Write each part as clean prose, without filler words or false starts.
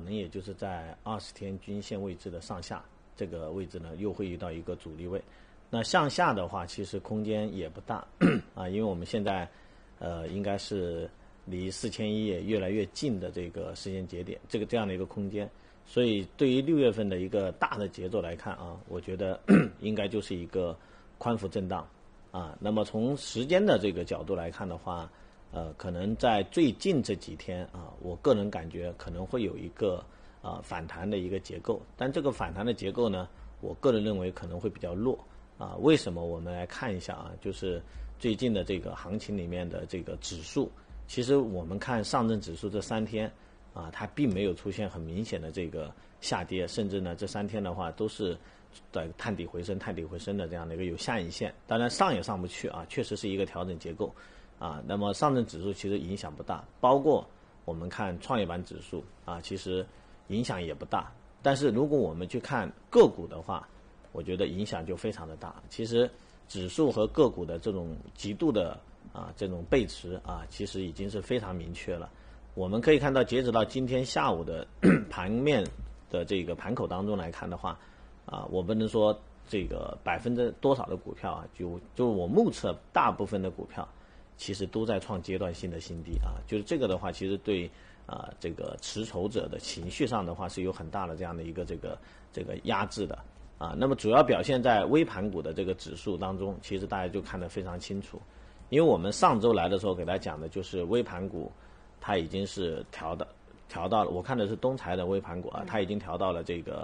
能也就是在20天均线位置的上下这个位置呢，又会遇到一个阻力位。那向下的话，其实空间也不大啊，因为我们现在应该是离4100也越来越近的这个时间节点，这样的一个空间。所以对于6月份的一个大的节奏来看啊，我觉得应该就是一个宽幅震荡啊。那么从时间的这个角度来看的话，可能在最近这几天啊，我个人感觉可能会有一个反弹的一个结构，但这个反弹的结构呢，我个人认为可能会比较弱啊。为什么？我们来看一下啊，就是最近的这个行情里面的这个指数，其实我们看上证指数这3天啊，它并没有出现很明显的这个下跌，甚至呢这3天的话都是在探底回升的这样的一个有下影线，当然上也上不去啊，确实是一个调整结构啊。那么上证指数其实影响不大，包括我们看创业板指数啊，其实影响也不大。但是如果我们去看个股的话，我觉得影响就非常的大。其实指数和个股的这种极度的这种背驰啊，其实已经是非常明确了。我们可以看到，截止到今天下午的盘面的这个盘口当中来看的话，我不能说这个%多少的股票啊，就是我目测大部分的股票其实都在创阶段性的新低啊。就是这个的话，其实对这个持筹者的情绪上的话是有很大的这样的一个这个压制的啊。那么主要表现在微盘股的这个指数当中，其实大家就看得非常清楚。因为我们上周来的时候给大家讲的就是微盘股，它已经是调到了，我看的是东财的微盘股啊，它已经调到了这个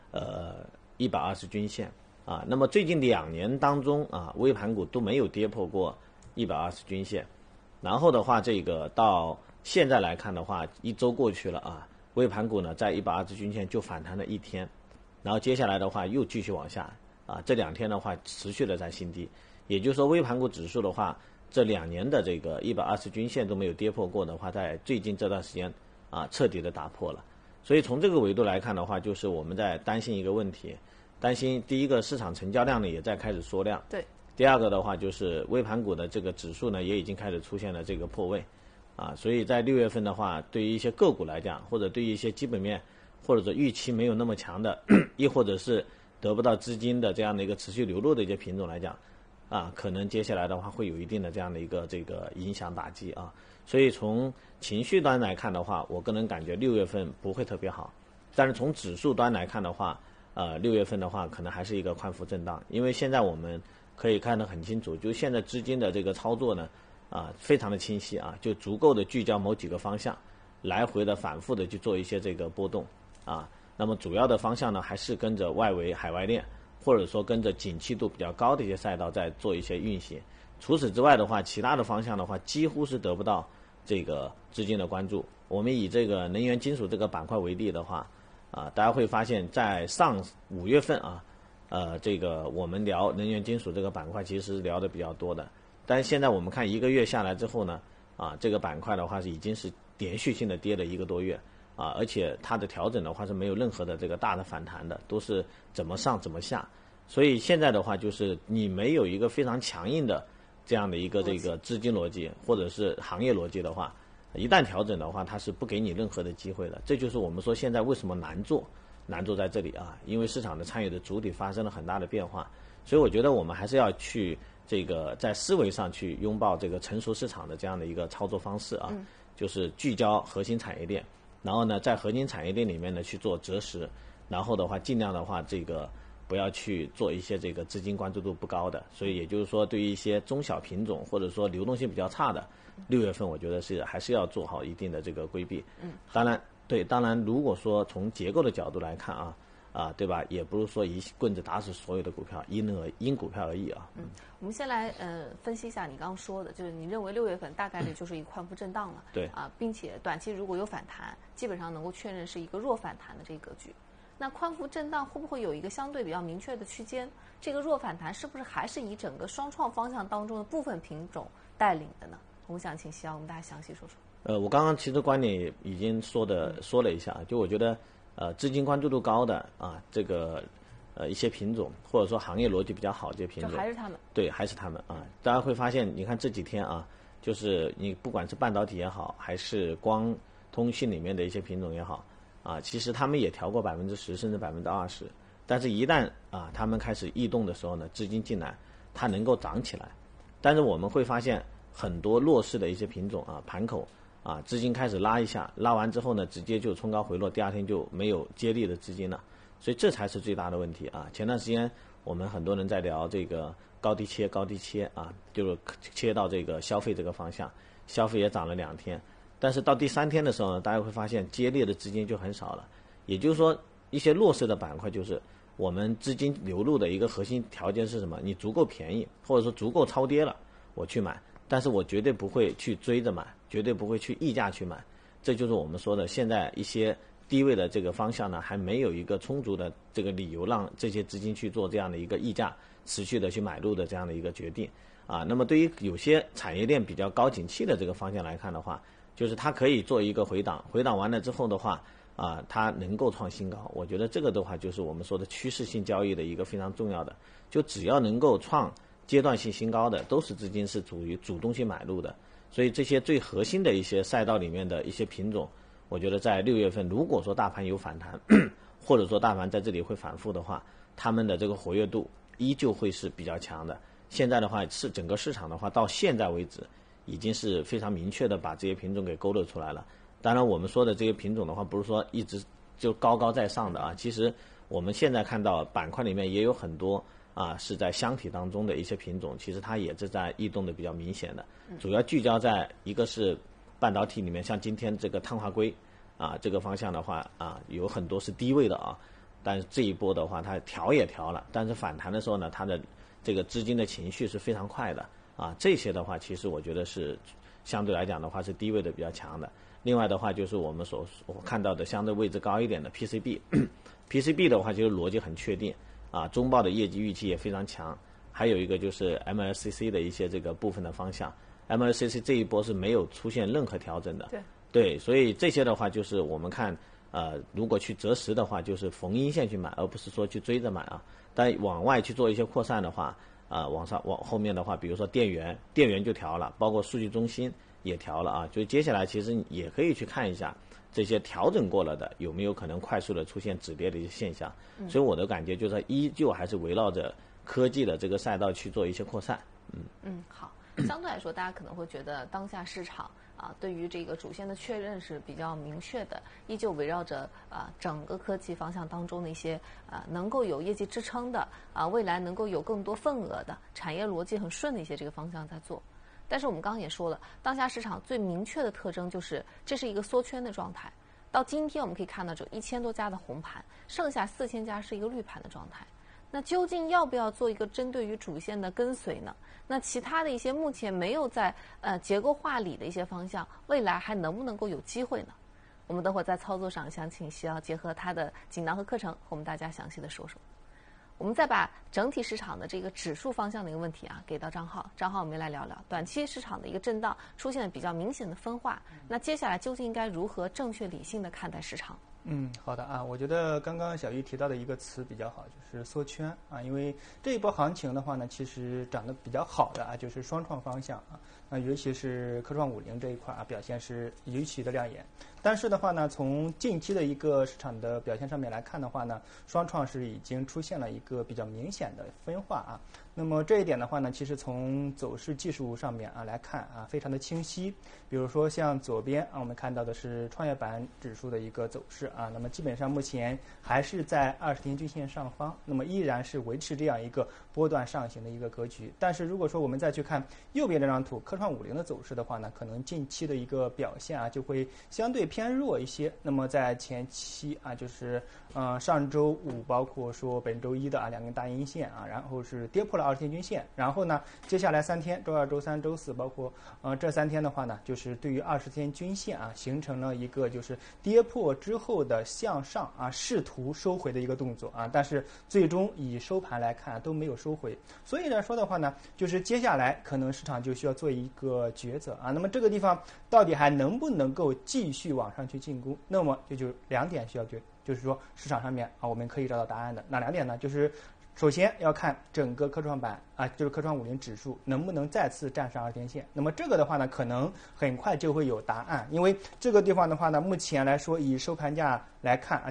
120均线啊。那么最近2年当中啊，微盘股都没有跌破过120均线。然后的话，这个到现在来看的话，1周过去了啊，微盘股呢在120均线就反弹了1天，然后接下来的话又继续往下啊，这2天的话持续的在新低。也就是说，微盘股指数的话，这2年的这个120均线都没有跌破过的话，在最近这段时间彻底的打破了。所以从这个维度来看的话，就是我们在担心一个问题，担心第一个市场成交量呢也在开始缩量， 对。 第二个的话就是微盘股的这个指数呢也已经开始出现了这个破位啊。所以在6月份的话，对于一些个股来讲，或者对于一些基本面或者说预期没有那么强的，亦或者是得不到资金的这样的一个持续流入的一些品种来讲可能接下来的话会有一定的这样的一个这个影响打击啊。所以从情绪端来看的话，我个人感觉6月份不会特别好。但是从指数端来看的话，6月份的话可能还是一个宽幅震荡。因为现在我们可以看得很清楚，就现在资金的这个操作呢非常的清晰啊，就足够的聚焦某几个方向，来回的反复的去做一些这个波动啊。那么主要的方向呢还是跟着外围海外链，或者说跟着景气度比较高的一些赛道在做一些运行。除此之外的话，其他的方向的话几乎是得不到这个资金的关注。我们以这个能源金属这个板块为例的话大家会发现在上5月份这个我们聊能源金属这个板块其实是聊的比较多的。但是现在我们看1个月下来之后呢这个板块的话是已经是连续性的跌了1个多月而且它的调整的话是没有任何的这个大的反弹的，都是怎么上怎么下。所以现在的话就是你没有一个非常强硬的这样的一个这个资金逻辑或者是行业逻辑的话，一旦调整的话它是不给你任何的机会的。这就是我们说现在为什么难做在这里因为市场的参与的主体发生了很大的变化。所以我觉得我们还是要去这个在思维上去拥抱这个成熟市场的这样的一个操作方式就是聚焦核心产业链，然后呢在核心产业链里面呢去做择时，然后的话尽量的话这个不要去做一些这个资金关注度不高的。所以也就是说对于一些中小品种或者说流动性比较差的，6月份我觉得是还是要做好一定的这个规避。当然如果说从结构的角度来看对吧，也不是说一棍子打死所有的股票，因股票而异我们先来分析一下你刚刚说的，就是你认为6月份大概率就是一个宽幅震荡了， 对并且短期如果有反弹，基本上能够确认是一个弱反弹的这个格局。那宽幅震荡会不会有一个相对比较明确的区间？这个弱反弹是不是还是以整个双创方向当中的部分品种带领的呢？我们想请西瑶我们大家详细说说。 我刚刚其实观点已经说了一下，就我觉得资金关注度高的这个一些品种或者说行业逻辑比较好这些品种， 就还是他们， 对，还是他们大家会发现，你看这几天就是你不管是半导体也好，还是光通信里面的一些品种也好其实他们也调过10%甚至20%，但是一旦他们开始异动的时候呢，资金进来，它能够涨起来。但是我们会发现很多弱势的一些品种盘口资金开始拉一下，拉完之后呢，直接就冲高回落，第二天就没有接力的资金了，所以这才是最大的问题前段时间我们很多人在聊这个高低切就是切到这个消费这个方向，消费也涨了2天，但是到第3天的时候呢，大家会发现接力的资金就很少了。也就是说，一些弱势的板块，就是我们资金流入的一个核心条件是什么？你足够便宜，或者说足够超跌了，我去买，但是我绝对不会去追着买，绝对不会去溢价去买。这就是我们说的，现在一些低位的这个方向呢，还没有一个充足的这个理由让这些资金去做这样的一个溢价持续的去买入的这样的一个决定那么对于有些产业链比较高景气的这个方向来看的话，就是它可以做一个回档，回档完了之后的话它能够创新高。我觉得这个的话就是我们说的趋势性交易的一个非常重要的，就只要能够创阶段性新高的，都是资金是属于主动性买入的。所以这些最核心的一些赛道里面的一些品种，我觉得在6月份如果说大盘有反弹或者说大盘在这里会反复的话，他们的这个活跃度依旧会是比较强的。现在的话是整个市场的话到现在为止已经是非常明确的把这些品种给勾勒出来了。当然我们说的这些品种的话，不是说一直就高高在上的其实我们现在看到板块里面也有很多是在箱体当中的一些品种，其实它也是在异动的比较明显的，主要聚焦在一个是半导体里面，像今天这个碳化硅这个方向的话有很多是低位的但是这一波的话它调也调了，但是反弹的时候呢，它的这个资金的情绪是非常快的这些的话其实我觉得是相对来讲的话是低位的比较强的。另外的话就是我们所看到的相对位置高一点的 PCB 的话就是逻辑很确定中报的业绩预期也非常强。还有一个就是 MLCC 的一些这个部分的方向， MLCC 这一波是没有出现任何调整的，对，所以这些的话就是我们看如果去择时的话，就是逢阴线去买，而不是说去追着买但往外去做一些扩散的话往后面的话，比如说电源就调了，包括数据中心也调了所以接下来其实也可以去看一下这些调整过了的有没有可能快速的出现止跌的一些现象。所以我的感觉就是依旧还是围绕着科技的这个赛道去做一些扩散。 好，相对来说大家可能会觉得当下市场对于这个主线的确认是比较明确的，依旧围绕着整个科技方向当中的一些能够有业绩支撑的未来能够有更多份额的产业逻辑很顺的一些这个方向在做。但是我们刚刚也说了，当下市场最明确的特征就是这是一个缩圈的状态。到今天我们可以看到，这1000多家的红盘，剩下4000家是一个绿盘的状态。那究竟要不要做一个针对于主线的跟随呢？那其他的一些目前没有在结构化里的一些方向，未来还能不能够有机会呢？我们等会儿在操作上想请西奥结合他的锦囊和课程，和我们大家详细的说说。我们再把整体市场的这个指数方向的一个问题给到张浩，我们来聊聊短期市场的一个震荡出现了比较明显的分化，那接下来究竟应该如何正确理性的看待市场？ 好的我觉得刚刚小玉提到的一个词比较好，就是缩圈因为这一波行情的话呢，其实涨得比较好的就是双创方向那尤其是科创50这一块表现是尤其的亮眼。但是的话呢，从近期的一个市场的表现上面来看的话呢，双创是已经出现了一个比较明显的分化那么这一点的话呢，其实从走势技术上面来看非常的清晰。比如说像左边我们看到的是创业板指数的一个走势那么基本上目前还是在20天均线上方，那么依然是维持这样一个波段上行的一个格局。但是如果说我们再去看右边这张图科创50的走势的话呢，可能近期的一个表现就会相对偏弱一些。那么在前期就是上周五包括说本周一的2根大阴线然后是跌破了20天均线，然后呢接下来3天周二周三周四包括这3天的话呢，就是对于20天均线形成了一个就是跌破之后的向上试图收回的一个动作但是最终以收盘来看都没有收回。所以来说的话呢，就是接下来可能市场就需要做一个抉择那么这个地方到底还能不能够继续往上去进攻？那么就2点需要就是说市场上面我们可以找到答案的。哪2点呢？就是首先要看整个科创板啊，就是科创50指数能不能再次站上2天线。那么这个的话呢，可能很快就会有答案，因为这个地方的话呢，目前来说以收盘价来看啊，